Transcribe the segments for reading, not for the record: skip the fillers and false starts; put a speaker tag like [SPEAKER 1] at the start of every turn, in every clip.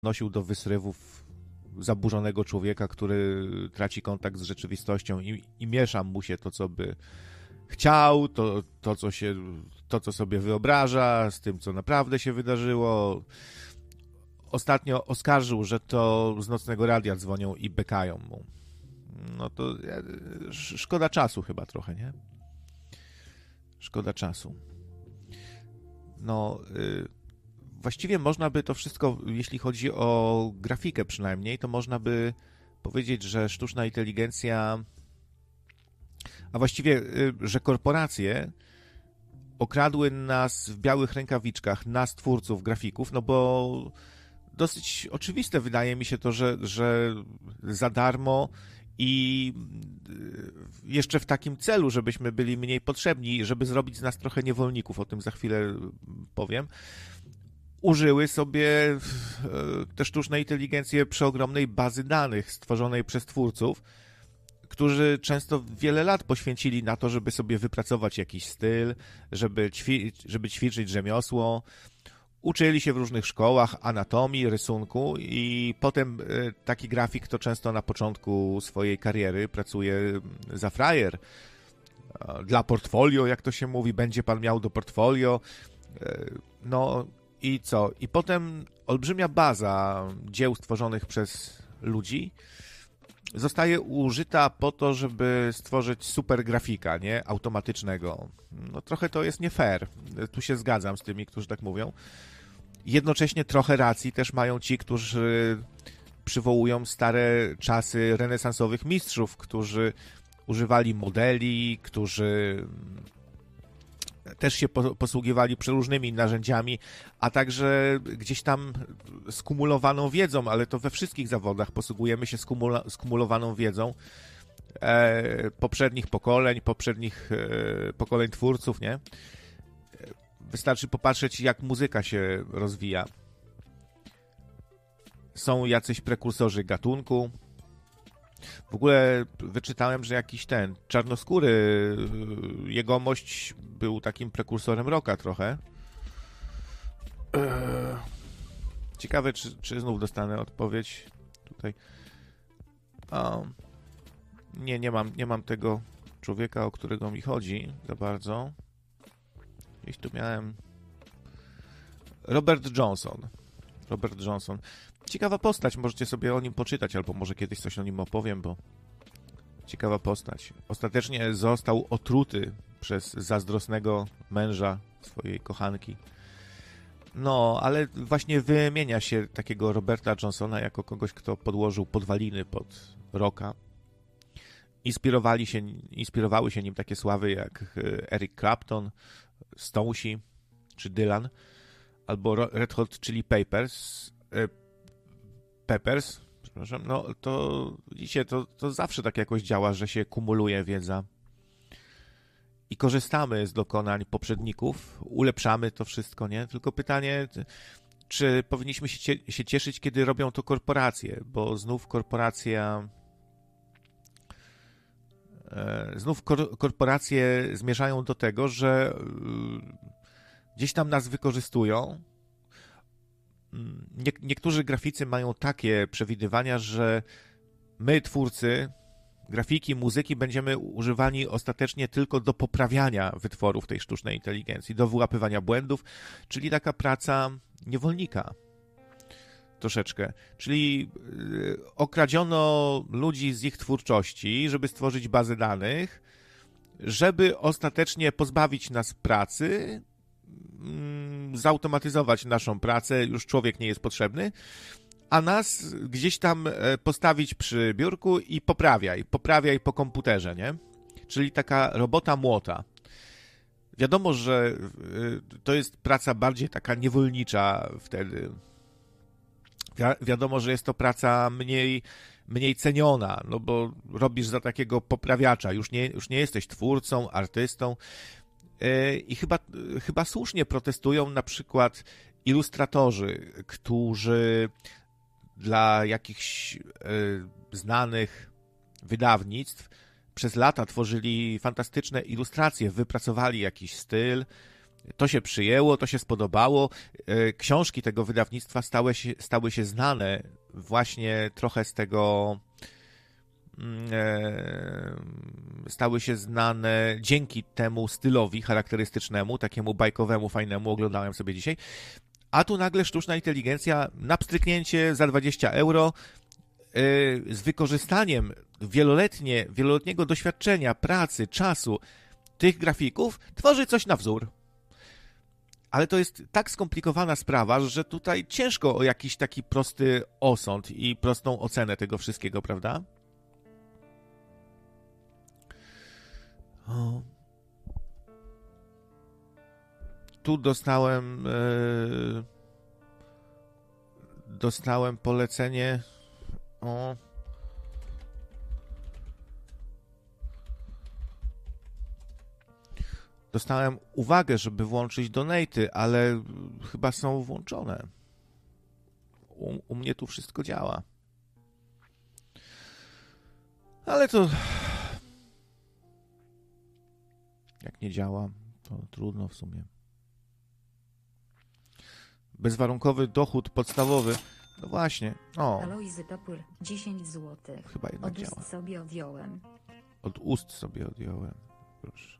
[SPEAKER 1] nosił do wysrywów zaburzonego człowieka, który traci kontakt z rzeczywistością i miesza mu się to, co by chciał, to, co sobie wyobraża, z tym, co naprawdę się wydarzyło. Ostatnio oskarżył, że to z nocnego radia dzwonią i bekają mu. No to szkoda czasu chyba trochę, nie? Szkoda czasu. No, właściwie można by to wszystko, jeśli chodzi o grafikę przynajmniej, to można by powiedzieć, że sztuczna inteligencja, a właściwie, że korporacje okradły nas w białych rękawiczkach, nas twórców, grafików, no bo dosyć oczywiste wydaje mi się to, że za darmo i jeszcze w takim celu, żebyśmy byli mniej potrzebni, żeby zrobić z nas trochę niewolników, o tym za chwilę powiem, użyły sobie te sztuczne inteligencje przeogromnej bazy danych stworzonej przez twórców, którzy często wiele lat poświęcili na to, żeby sobie wypracować jakiś styl, żeby ćwiczyć rzemiosło. Uczyli się w różnych szkołach anatomii, rysunku i potem taki grafik to często na początku swojej kariery pracuje za frajer. Dla portfolio, jak to się mówi, będzie pan miał do portfolio. No i co? I potem olbrzymia baza dzieł stworzonych przez ludzi zostaje użyta po to, żeby stworzyć super grafika, nie? Automatycznego. No trochę to jest nie fair. Tu się zgadzam z tymi, którzy tak mówią. Jednocześnie trochę racji też mają ci, którzy przywołują stare czasy renesansowych mistrzów, którzy używali modeli, którzy też się posługiwali przeróżnymi narzędziami, a także gdzieś tam skumulowaną wiedzą, ale to we wszystkich zawodach posługujemy się skumulowaną wiedzą poprzednich pokoleń twórców, nie? Wystarczy popatrzeć, jak muzyka się rozwija. Są jacyś prekursorzy gatunku. W ogóle wyczytałem, że jakiś czarnoskóry jegomość był takim prekursorem rocka trochę. Ciekawe, czy znów dostanę odpowiedź tutaj. Nie mam tego człowieka, o którego mi chodzi za bardzo. Gdzieś tu miałem... Robert Johnson. Ciekawa postać, możecie sobie o nim poczytać, albo może kiedyś coś o nim opowiem, bo ciekawa postać. Ostatecznie został otruty przez zazdrosnego męża swojej kochanki. No, ale właśnie wymienia się takiego Roberta Johnsona jako kogoś, kto podłożył podwaliny pod rocka. Inspirowały się nim takie sławy jak Eric Clapton, Stonesi czy Dylan, albo Red Hot Chili Peppers, przepraszam, no to widzicie, to zawsze tak jakoś działa, że się kumuluje wiedza i korzystamy z dokonań poprzedników, ulepszamy to wszystko, nie? Tylko pytanie, czy powinniśmy się cieszyć, kiedy robią to korporacje, bo znów korporacje zmierzają do tego, że gdzieś tam nas wykorzystują. Niektórzy graficy mają takie przewidywania, że my, twórcy grafiki, muzyki, będziemy używani ostatecznie tylko do poprawiania wytworów tej sztucznej inteligencji, do wyłapywania błędów, czyli taka praca niewolnika troszeczkę. Czyli okradziono ludzi z ich twórczości, żeby stworzyć bazę danych, żeby ostatecznie pozbawić nas pracy, zautomatyzować naszą pracę, już człowiek nie jest potrzebny, a nas gdzieś tam postawić przy biurku i poprawiaj po komputerze, nie? Czyli taka robota młota. Wiadomo, że to jest praca bardziej taka niewolnicza wtedy. Wiadomo, że jest to praca mniej ceniona, no bo robisz za takiego poprawiacza, już nie jesteś twórcą, artystą. I chyba słusznie protestują na przykład ilustratorzy, którzy dla jakichś znanych wydawnictw przez lata tworzyli fantastyczne ilustracje, wypracowali jakiś styl, To się przyjęło, to się spodobało. Książki tego wydawnictwa stały się znane właśnie trochę z tego... stały się znane dzięki temu stylowi charakterystycznemu, takiemu bajkowemu, fajnemu, oglądałem sobie dzisiaj. A tu nagle sztuczna inteligencja na pstryknięcie za 20 euro z wykorzystaniem wieloletniego doświadczenia, pracy, czasu tych grafików tworzy coś na wzór. Ale to jest tak skomplikowana sprawa, że tutaj ciężko o jakiś taki prosty osąd i prostą ocenę tego wszystkiego, prawda? O. Tu dostałem polecenie. O. Dostałem uwagę, żeby włączyć donate'y, ale chyba są włączone. U mnie tu wszystko działa. Ale to... Jak nie działa, to trudno w sumie. Bezwarunkowy dochód podstawowy. No właśnie. O.
[SPEAKER 2] Alojzy Topór, 10 zł.
[SPEAKER 1] Chyba jednak działa.
[SPEAKER 2] Od ust sobie odjąłem.
[SPEAKER 1] Od ust sobie odjąłem. Proszę.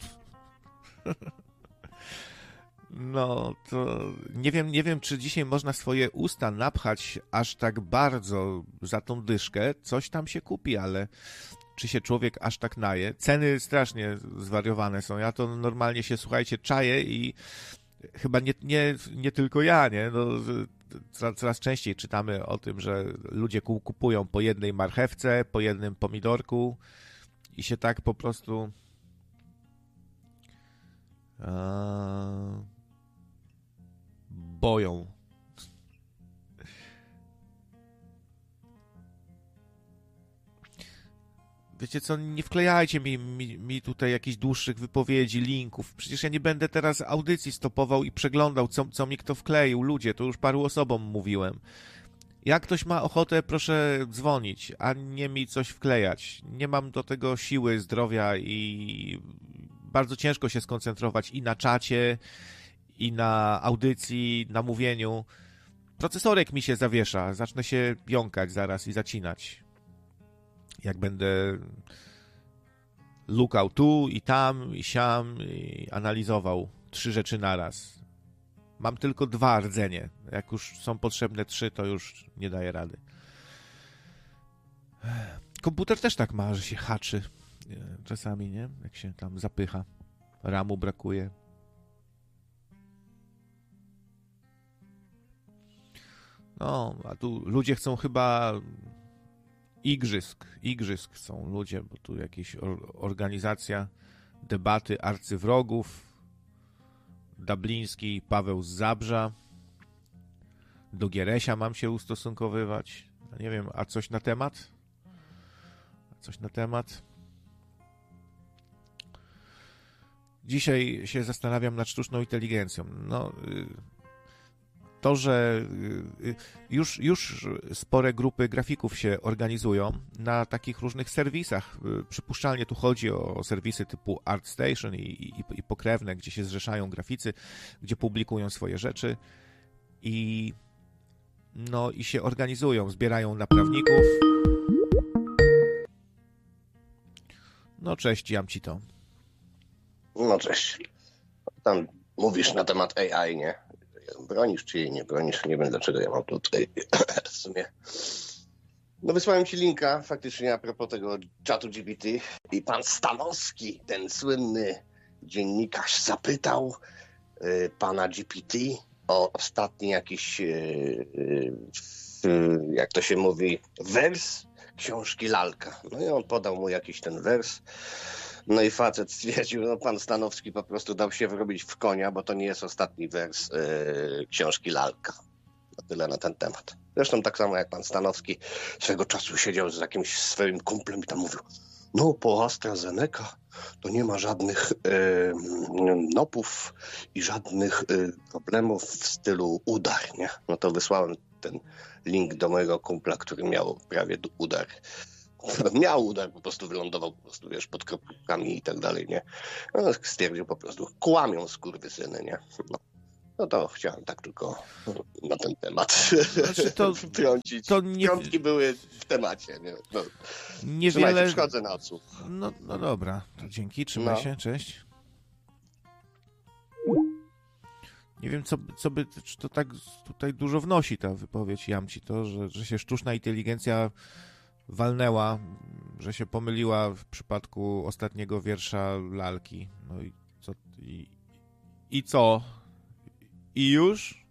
[SPEAKER 1] No, to nie wiem, czy dzisiaj można swoje usta napchać aż tak bardzo za tą dyszkę. Coś tam się kupi, ale czy się człowiek aż tak naje? Ceny strasznie zwariowane są. Ja to normalnie się, słuchajcie, czaję i chyba nie tylko ja, nie? No, coraz częściej czytamy o tym, że ludzie kupują po jednej marchewce, po jednym pomidorku i się tak po prostu... boją. Wiecie co, nie wklejajcie mi tutaj jakichś dłuższych wypowiedzi, linków. Przecież ja nie będę teraz audycji stopował i przeglądał, co mi kto wkleił. Ludzie, to już paru osobom mówiłem. Jak ktoś ma ochotę, proszę dzwonić, a nie mi coś wklejać. Nie mam do tego siły, zdrowia i bardzo ciężko się skoncentrować i na czacie, i na audycji, na mówieniu. Procesorek mi się zawiesza, zacznę się jąkać zaraz i zacinać. Jak będę lukał tu i tam i siam i analizował 3 rzeczy naraz. Mam tylko 2 rdzenie. Jak już są potrzebne 3, to już nie daję rady. Komputer też tak ma, że się haczy czasami, nie? Jak się tam zapycha. RAMu brakuje. No, a tu ludzie chcą chyba igrzysk chcą ludzie, bo tu jakaś organizacja debaty arcywrogów, Dabliński, Paweł z Zabrza, do Gieresia mam się ustosunkowywać, nie wiem, a coś na temat? Dzisiaj się zastanawiam nad sztuczną inteligencją. No, to, że już spore grupy grafików się organizują na takich różnych serwisach. Przypuszczalnie tu chodzi o serwisy typu ArtStation i pokrewne, gdzie się zrzeszają graficy, gdzie publikują swoje rzeczy i się organizują, zbierają naprawników. No cześć, jam ci to.
[SPEAKER 3] No cześć. Tam mówisz na temat AI, nie? Bronisz czy jej nie bronisz? Nie wiem, dlaczego ja mam tutaj w sumie. No wysłałem ci linka faktycznie a propos tego czatu GPT i pan Stanowski, ten słynny dziennikarz, zapytał pana GPT o ostatni jakiś, jak to się mówi, wers książki Lalka. No i on podał mu jakiś ten wers. No i facet stwierdził, no pan Stanowski po prostu dał się wrobić w konia, bo to nie jest ostatni wers książki Lalka. No tyle na ten temat. Zresztą tak samo jak pan Stanowski swego czasu siedział z jakimś swoim kumplem i tam mówił, no po AstraZeneca to nie ma żadnych nopów i żadnych problemów w stylu udar, nie? No to wysłałem ten link do mojego kumpla, który miał prawie udar. miał udar, po prostu wylądował po prostu, wiesz, pod kropkami i tak dalej, nie? No, stwierdził po prostu, kłamią skurwysyny, nie? No to chciałem tak tylko na ten temat wtrącić. Piątki były w temacie, nie? No,
[SPEAKER 1] niewiele...
[SPEAKER 3] Przychodzę na odsłuch.
[SPEAKER 1] No dobra, to dzięki, trzymaj się, cześć. Nie wiem, czy to tak tutaj dużo wnosi ta wypowiedź Jamci, to, że się sztuczna inteligencja walnęła, że się pomyliła w przypadku ostatniego wiersza lalki. No i co? I co? I już?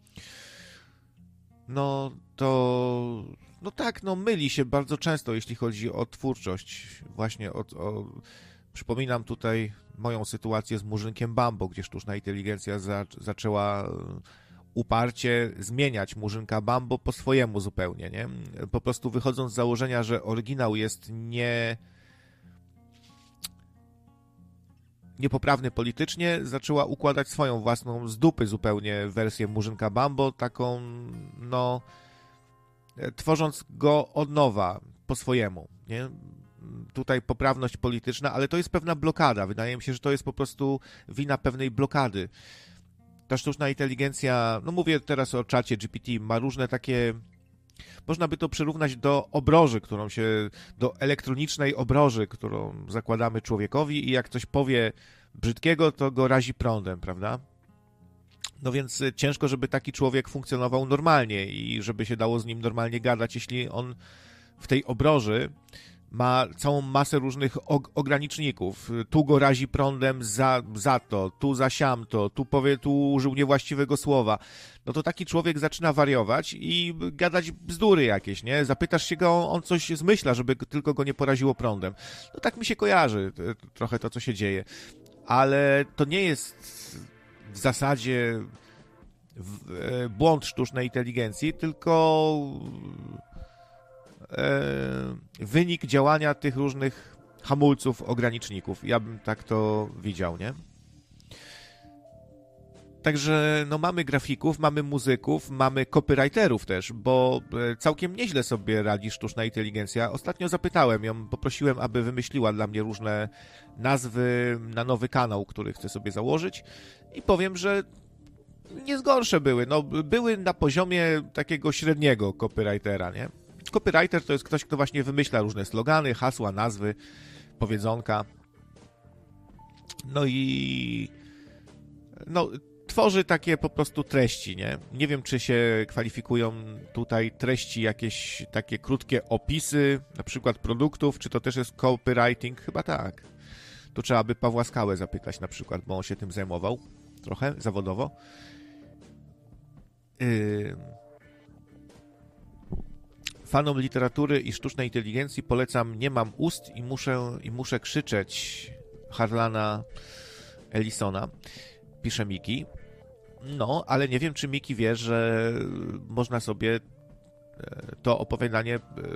[SPEAKER 1] No to... No tak, myli się bardzo często, jeśli chodzi o twórczość. Właśnie przypominam tutaj moją sytuację z Murzynkiem Bambo, gdzie sztuczna inteligencja zaczęła uparcie zmieniać Murzynka Bambo po swojemu zupełnie, nie? Po prostu wychodząc z założenia, że oryginał jest niepoprawny politycznie, zaczęła układać swoją własną z dupy zupełnie wersję Murzynka Bambo, taką, tworząc go od nowa, po swojemu, nie? Tutaj poprawność polityczna, ale to jest pewna blokada. Wydaje mi się, że to jest po prostu wina pewnej blokady. Ta sztuczna inteligencja, mówię teraz o czacie GPT, ma różne takie... Można by to przyrównać do obroży, do elektronicznej obroży, którą zakładamy człowiekowi i jak coś powie brzydkiego, to go razi prądem, prawda? No więc ciężko, żeby taki człowiek funkcjonował normalnie i żeby się dało z nim normalnie gadać, jeśli on w tej obroży ma całą masę różnych ograniczników. Tu go razi prądem za to, tu za siamto, tu użył niewłaściwego słowa. No to taki człowiek zaczyna wariować i gadać bzdury jakieś, nie? Zapytasz się go, on coś zmyśla, żeby tylko go nie poraziło prądem. No tak mi się kojarzy trochę to, co się dzieje. Ale to nie jest w zasadzie błąd sztucznej inteligencji, tylko wynik działania tych różnych hamulców, ograniczników. Ja bym tak to widział, nie? Także mamy grafików, mamy muzyków, mamy copywriterów też, bo całkiem nieźle sobie radzi sztuczna inteligencja. Ostatnio zapytałem ją, poprosiłem, aby wymyśliła dla mnie różne nazwy na nowy kanał, który chcę sobie założyć i powiem, że nie z gorsze były. Były na poziomie takiego średniego copywritera, nie? Copywriter to jest ktoś, kto właśnie wymyśla różne slogany, hasła, nazwy, powiedzonka. Tworzy takie po prostu treści, nie? Nie wiem, czy się kwalifikują tutaj treści jakieś takie krótkie opisy, na przykład produktów, czy to też jest copywriting? Chyba tak. Tu trzeba by Pawła Skałę zapytać na przykład, bo on się tym zajmował trochę zawodowo. Fanom literatury i sztucznej inteligencji polecam Nie mam ust i muszę krzyczeć Harlana Ellisona, pisze Miki. Ale nie wiem, czy Miki wie, że można sobie to opowiadanie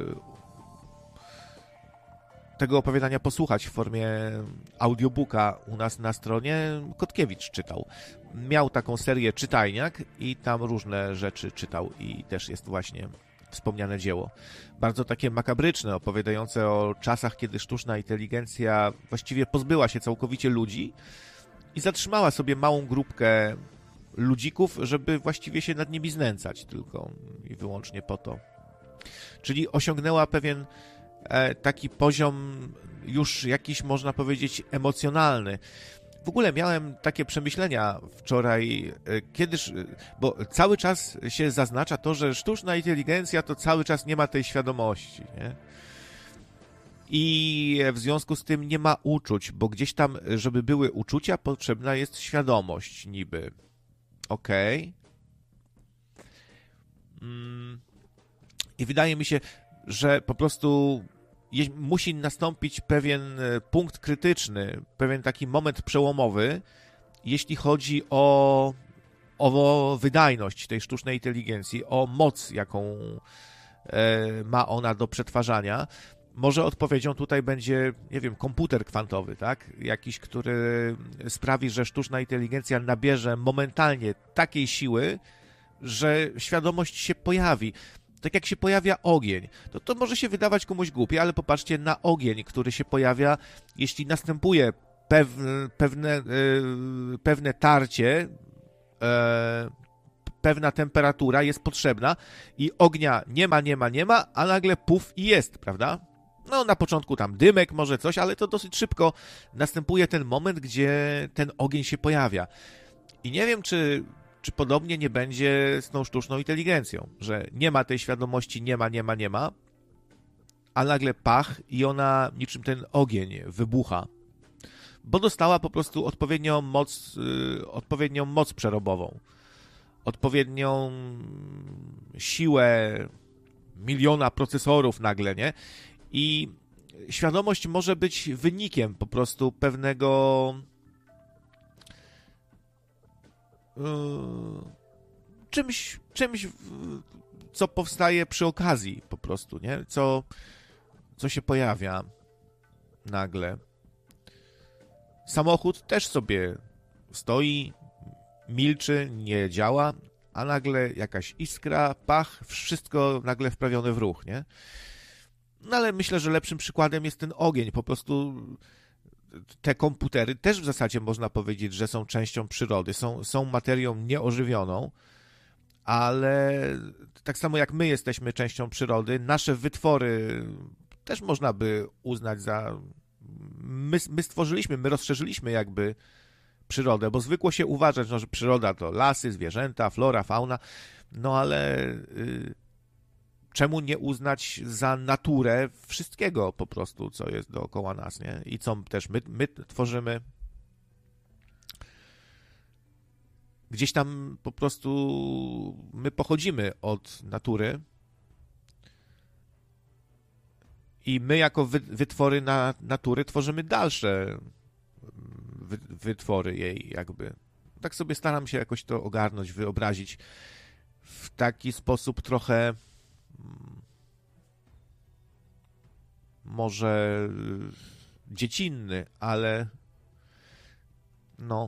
[SPEAKER 1] tego opowiadania posłuchać w formie audiobooka u nas na stronie. Kotkiewicz czytał. Miał taką serię Czytajniak i tam różne rzeczy czytał i też jest właśnie wspomniane dzieło. Bardzo takie makabryczne, opowiadające o czasach, kiedy sztuczna inteligencja właściwie pozbyła się całkowicie ludzi i zatrzymała sobie małą grupkę ludzików, żeby właściwie się nad nimi znęcać tylko i wyłącznie po to. Czyli osiągnęła pewien taki poziom już jakiś, można powiedzieć, emocjonalny. W ogóle miałem takie przemyślenia wczoraj, bo cały czas się zaznacza to, że sztuczna inteligencja to cały czas nie ma tej świadomości, nie? I w związku z tym nie ma uczuć, bo gdzieś tam, żeby były uczucia, potrzebna jest świadomość niby. Okej. I wydaje mi się, że po prostu musi nastąpić pewien punkt krytyczny, pewien taki moment przełomowy, jeśli chodzi o wydajność tej sztucznej inteligencji, o moc, jaką ma ona do przetwarzania. Może odpowiedzią tutaj będzie, nie wiem, komputer kwantowy, tak? Jakiś, który sprawi, że sztuczna inteligencja nabierze momentalnie takiej siły, że świadomość się pojawi. Tak jak się pojawia ogień, to może się wydawać komuś głupie, ale popatrzcie na ogień, który się pojawia, jeśli następuje pewne tarcie, pewna temperatura jest potrzebna i ognia nie ma, a nagle puf i jest, prawda? No na początku tam dymek, może coś, ale to dosyć szybko następuje ten moment, gdzie ten ogień się pojawia. I nie wiem, czy podobnie nie będzie z tą sztuczną inteligencją, że nie ma tej świadomości, nie ma, a nagle pach i ona niczym ten ogień wybucha, bo dostała po prostu odpowiednią moc przerobową, odpowiednią siłę miliona procesorów nagle, nie? I świadomość może być wynikiem po prostu pewnego czymś, co powstaje przy okazji po prostu, nie? Co się pojawia nagle. Samochód też sobie stoi, milczy, nie działa, a nagle jakaś iskra, pach, wszystko nagle wprawione w ruch, nie? No ale myślę, że lepszym przykładem jest ten ogień. Po prostu te komputery też w zasadzie można powiedzieć, że są częścią przyrody, są materią nieożywioną, ale tak samo jak my jesteśmy częścią przyrody, nasze wytwory też można by uznać za... My stworzyliśmy, my rozszerzyliśmy jakby przyrodę, bo zwykło się uważać, że przyroda to lasy, zwierzęta, flora, fauna, no ale czemu nie uznać za naturę wszystkiego po prostu, co jest dookoła nas, nie? I co też my tworzymy. Gdzieś tam po prostu my pochodzimy od natury i my jako wytwory natury tworzymy dalsze wytwory jej jakby. Tak sobie staram się jakoś to ogarnąć, wyobrazić w taki sposób trochę może dziecinny, ale no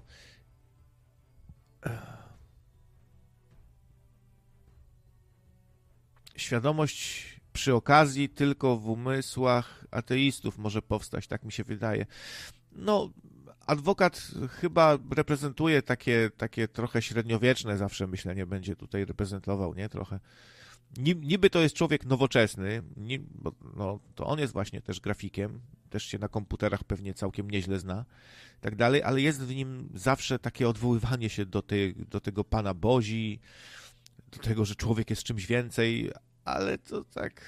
[SPEAKER 1] świadomość przy okazji tylko w umysłach ateistów może powstać, tak mi się wydaje. No, adwokat chyba reprezentuje takie trochę średniowieczne zawsze myślenie będzie tutaj reprezentował, nie? Trochę. Niby to jest człowiek nowoczesny, bo no, to on jest właśnie też grafikiem, też się na komputerach pewnie całkiem nieźle zna, tak dalej, ale jest w nim zawsze takie odwoływanie się do tego Pana Bozi, do tego, że człowiek jest czymś więcej, ale to tak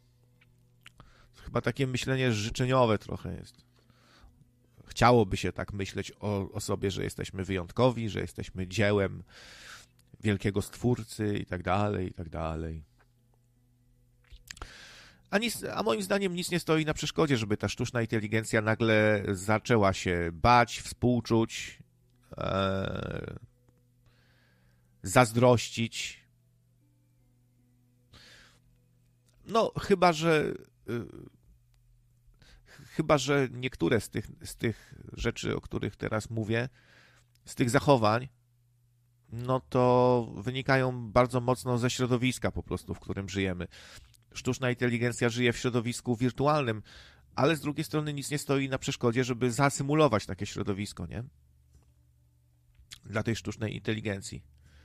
[SPEAKER 1] chyba takie myślenie życzeniowe trochę jest. Chciałoby się tak myśleć o sobie, że jesteśmy wyjątkowi, że jesteśmy dziełem wielkiego Stwórcy i tak dalej, i tak dalej. A moim zdaniem nic nie stoi na przeszkodzie, żeby ta sztuczna inteligencja nagle zaczęła się bać, współczuć, zazdrościć. No, chyba że niektóre z tych rzeczy, o których teraz mówię, z tych zachowań, no to wynikają bardzo mocno ze środowiska po prostu, w którym żyjemy. Sztuczna inteligencja żyje w środowisku wirtualnym, ale z drugiej strony nic nie stoi na przeszkodzie, żeby zasymulować takie środowisko, nie? Dla tej sztucznej inteligencji.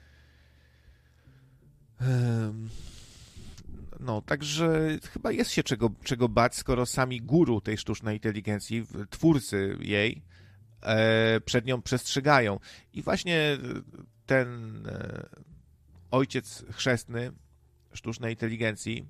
[SPEAKER 1] No, także chyba jest się czego bać, skoro sami guru tej sztucznej inteligencji, twórcy jej, przed nią przestrzegają. I właśnie ten ojciec chrzestny sztucznej inteligencji,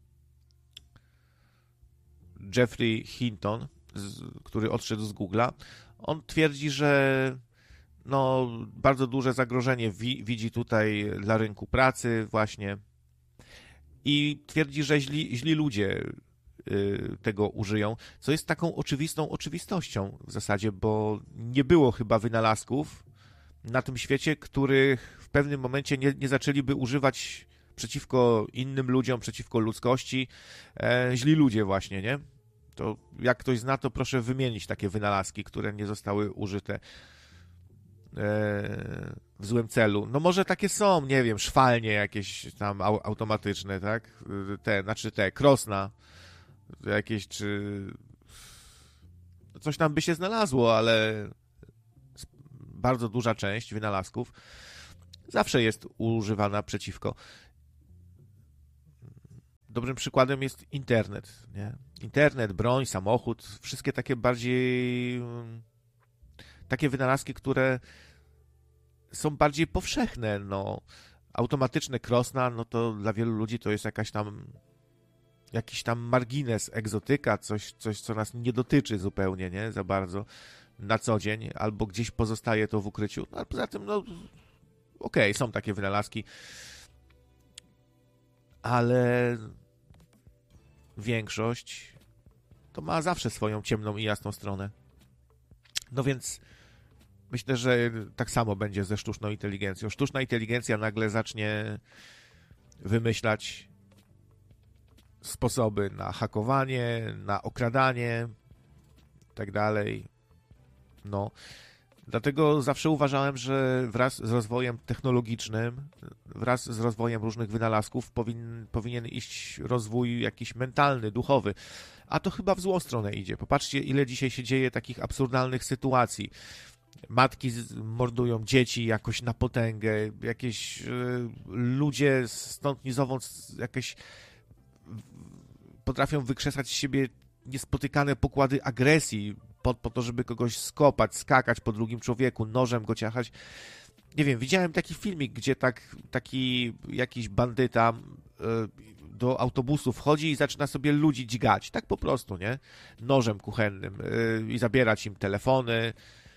[SPEAKER 1] Geoffrey Hinton, który odszedł z Google'a, on twierdzi, że no, bardzo duże zagrożenie widzi tutaj dla rynku pracy właśnie i twierdzi, że źli ludzie tego użyją, co jest taką oczywistą oczywistością w zasadzie, bo nie było chyba wynalazków na tym świecie, których w pewnym momencie nie zaczęliby używać przeciwko innym ludziom, przeciwko ludzkości, źli ludzie właśnie, nie? To jak ktoś zna, to proszę wymienić takie wynalazki, które nie zostały użyte. w złym celu. No może takie są, nie wiem, szwalnie jakieś tam automatyczne, tak? Te krosna jakieś, czy coś tam by się znalazło, ale bardzo duża część wynalazków zawsze jest używana przeciwko. Dobrym przykładem jest internet, nie? Internet, broń, samochód, wszystkie takie bardziej takie wynalazki, które są bardziej powszechne, no. Automatyczne krosna, no to dla wielu ludzi to jest jakiś tam margines, egzotyka, coś, co nas nie dotyczy zupełnie, nie? Za bardzo na co dzień, albo gdzieś pozostaje to w ukryciu. No, a poza tym, no okej, są takie wynalazki, ale większość to ma zawsze swoją ciemną i jasną stronę. No więc myślę, że tak samo będzie ze sztuczną inteligencją. Sztuczna inteligencja nagle zacznie wymyślać sposoby na hakowanie, na okradanie i tak dalej. No. Dlatego zawsze uważałem, że wraz z rozwojem technologicznym, wraz z rozwojem różnych wynalazków powinien iść rozwój jakiś mentalny, duchowy. A to chyba w złą stronę idzie. Popatrzcie, ile dzisiaj się dzieje takich absurdalnych sytuacji. Matki mordują dzieci jakoś na potęgę, jakieś ludzie stąd ni zowąd jakieś potrafią wykrzesać z siebie niespotykane pokłady agresji po to, żeby kogoś skopać, skakać po drugim człowieku, nożem go ciachać. Nie wiem, widziałem taki filmik, gdzie taki jakiś bandyta do autobusu wchodzi i zaczyna sobie ludzi dźgać, tak po prostu, nie? Nożem kuchennym i zabierać im telefony,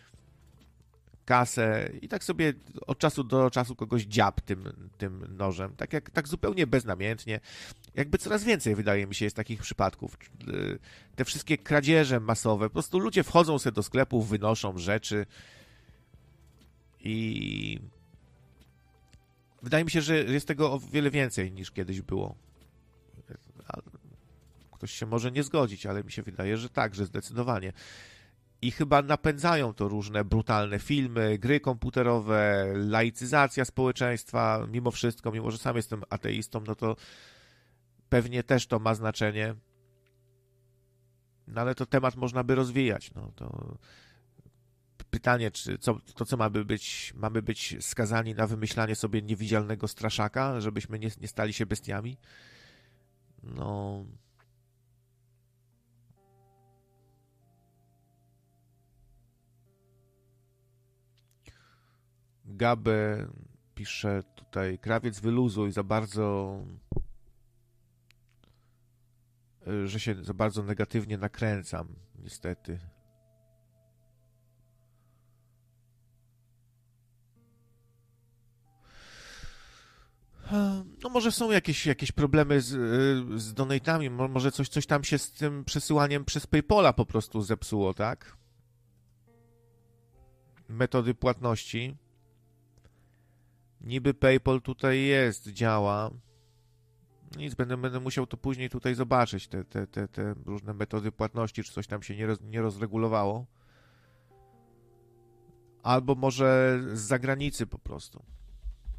[SPEAKER 1] kasę i tak sobie od czasu do czasu kogoś dziab tym nożem, tak zupełnie beznamiętnie. Jakby coraz więcej, wydaje mi się, jest takich przypadków. Te wszystkie kradzieże masowe, po prostu ludzie wchodzą sobie do sklepów, wynoszą rzeczy i wydaje mi się, że jest tego o wiele więcej niż kiedyś było. Ktoś się może nie zgodzić, ale mi się wydaje, że tak, że zdecydowanie. I chyba napędzają to różne brutalne filmy, gry komputerowe, laicyzacja społeczeństwa, mimo wszystko, mimo że sam jestem ateistą, no to pewnie też to ma znaczenie. No ale to temat można by rozwijać. No to pytanie, czy co mamy być skazani na wymyślanie sobie niewidzialnego straszaka, żebyśmy nie stali się bestiami? No... Gabę pisze tutaj, krawiec wyluzuj za bardzo, że się za bardzo negatywnie nakręcam, niestety. No może są jakieś problemy z donatami, może coś tam się z tym przesyłaniem przez PayPala po prostu zepsuło, tak? Metody płatności. Niby PayPal tutaj jest, działa. Nic, będę musiał to później tutaj zobaczyć, te różne metody płatności, czy coś tam się nie rozregulowało. Albo może z zagranicy po prostu.